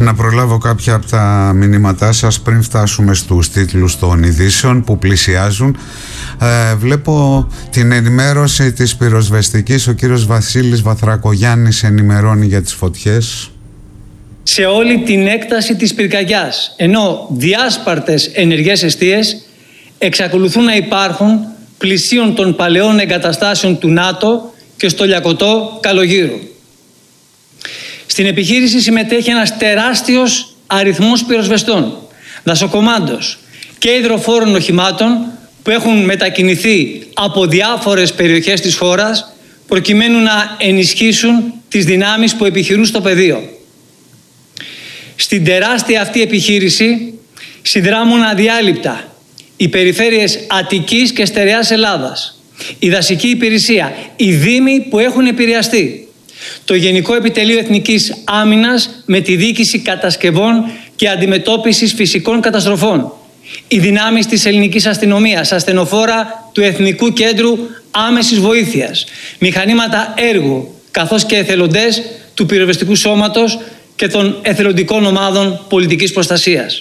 Να προλάβω κάποια από τα μηνύματά σας πριν φτάσουμε στους τίτλους των ειδήσεων που πλησιάζουν. Βλέπω την ενημέρωση της πυροσβεστικής. Ο κύριος Βασίλης Βαθρακογιάννης ενημερώνει για τις φωτιές σε όλη την έκταση της πυρκαγιάς, ενώ διάσπαρτες ενεργές εστίες εξακολουθούν να υπάρχουν πλησίων των παλαιών εγκαταστάσεων του ΝΑΤΟ και στο Λιακωτό Καλογύρου. Στην επιχείρηση συμμετέχει ένας τεράστιος αριθμός πυροσβεστών, δασοκομάντος και υδροφόρων οχημάτων που έχουν μετακινηθεί από διάφορες περιοχές της χώρας προκειμένου να ενισχύσουν τις δυνάμεις που επιχειρούν στο πεδίο. Στην τεράστια αυτή επιχείρηση συνδράμουν αδιάλειπτα οι περιφέρειες Αττικής και Στερεάς Ελλάδας, η δασική υπηρεσία, οι δήμοι που έχουν επηρεαστεί, το Γενικό Επιτελείο Εθνικής Άμυνας με τη διοίκηση κατασκευών και αντιμετώπισης φυσικών καταστροφών, οι δυνάμεις της ελληνικής αστυνομίας, ασθενοφόρα του Εθνικού Κέντρου Άμεσης Βοήθειας, μηχανήματα έργου, καθώς και εθελοντές του πυροσβεστικού σώματος και των εθελοντικών ομάδων πολιτικής προστασίας.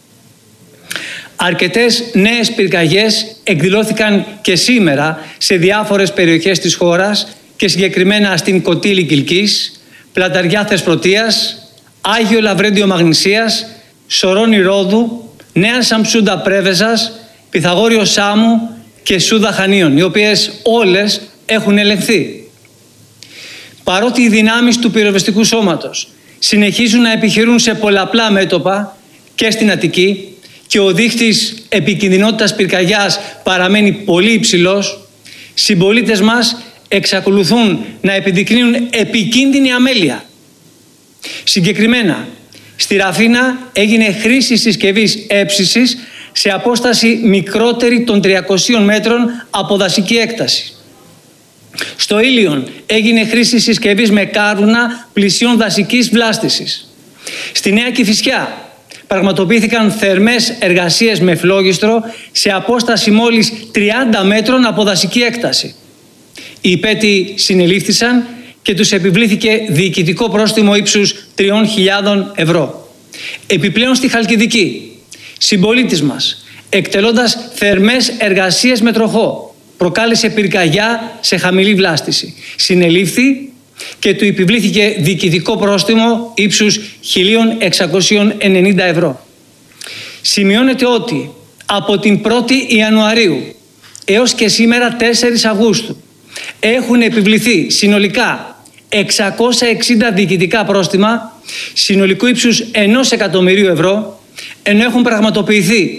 Αρκετές νέες πυρκαγιές εκδηλώθηκαν και σήμερα σε διάφορες περιοχές της χώρας και συγκεκριμένα στην Κωτήλη Κιλκής, Πλαταριά Θεσπρωτείας, Άγιο Λαβρέντιο Μαγνησίας, Σορώνη Ρόδου, Νέα Σαμψούντα Πρέβεζας, Πυθαγόριο Σάμου και Σούδα Χανίων, οι οποίες όλες έχουν ελεγχθεί. Παρότι οι δυνάμεις του πυροσβεστικού σώματος συνεχίζουν να επιχειρούν σε πολλαπλά μέτωπα και στην Αττική και ο δείχτης επικινδυνότητας πυρκαγιάς παραμένει πολύ υψηλός, συμπολίτες μας εξακολουθούν να επιδεικνύουν επικίνδυνη αμέλεια. Συγκεκριμένα, στη Ραφίνα έγινε χρήση συσκευής έψυσης σε απόσταση μικρότερη των 300 μέτρων από δασική έκταση. Στο Ήλιον έγινε χρήση συσκευής με κάρβουνα πλησίων δασικής βλάστησης. Στη Νέα Κηφισιά πραγματοποιήθηκαν θερμές εργασίες με φλόγιστρο σε απόσταση μόλις 30 μέτρων από δασική έκταση. Οι υπέτειοι συνελήφθησαν και τους επιβλήθηκε διοικητικό πρόστιμο ύψους 3.000 ευρώ. Επιπλέον στη Χαλκιδική, συμπολίτης μας, εκτελώντας θερμές εργασίες με τροχό, προκάλεσε πυρκαγιά σε χαμηλή βλάστηση. Συνελήφθη και του επιβλήθηκε διοικητικό πρόστιμο ύψους 1.690 ευρώ. Σημειώνεται ότι από την 1η Ιανουαρίου έως και σήμερα 4 Αυγούστου έχουν επιβληθεί συνολικά 660 διοικητικά πρόστιμα συνολικού ύψους 1 εκατομμυρίου ευρώ, ενώ έχουν πραγματοποιηθεί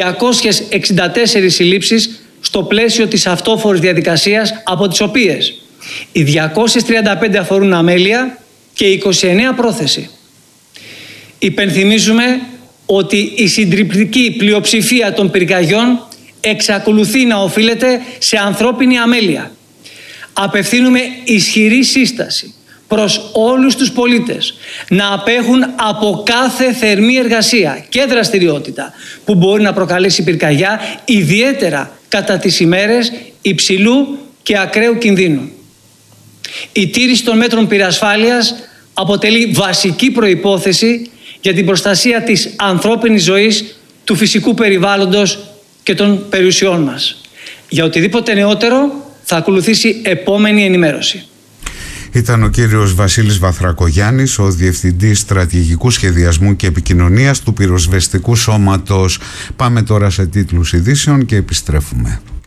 264 συλλήψεις στο πλαίσιο της αυτόφορης διαδικασίας, από τις οποίες οι 235 αφορούν αμέλεια και 29 πρόθεση. Υπενθυμίζουμε ότι η συντριπτική πλειοψηφία των πυρκαγιών εξακολουθεί να οφείλεται σε ανθρώπινη αμέλεια. Απευθύνουμε ισχυρή σύσταση προς όλους τους πολίτες να απέχουν από κάθε θερμή εργασία και δραστηριότητα που μπορεί να προκαλέσει πυρκαγιά, ιδιαίτερα κατά τις ημέρες υψηλού και ακραίου κινδύνου. Η τήρηση των μέτρων πυρασφάλειας αποτελεί βασική προϋπόθεση για την προστασία της ανθρώπινης ζωής, του φυσικού περιβάλλοντος και των περιουσιών μας. Για οτιδήποτε νεότερο θα ακολουθήσει επόμενη ενημέρωση. Ήταν ο κύριος Βασίλης Βαθρακογιάννης, ο Διευθυντής Στρατηγικού Σχεδιασμού και Επικοινωνίας του Πυροσβεστικού Σώματος. Πάμε τώρα σε τίτλους ειδήσεων και επιστρέφουμε.